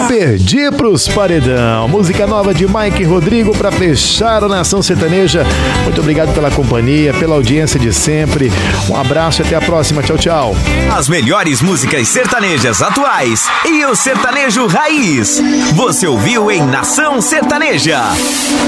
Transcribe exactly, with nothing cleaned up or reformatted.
Perdi pros Paredão. Música nova de Mike Rodrigo para fechar a Nação Sertaneja. Muito obrigado pela companhia, pela audiência de sempre. Um abraço e até a próxima. Tchau, tchau. As melhores músicas sertanejas atuais e o sertanejo raiz. Você ouviu em Nação Sertaneja.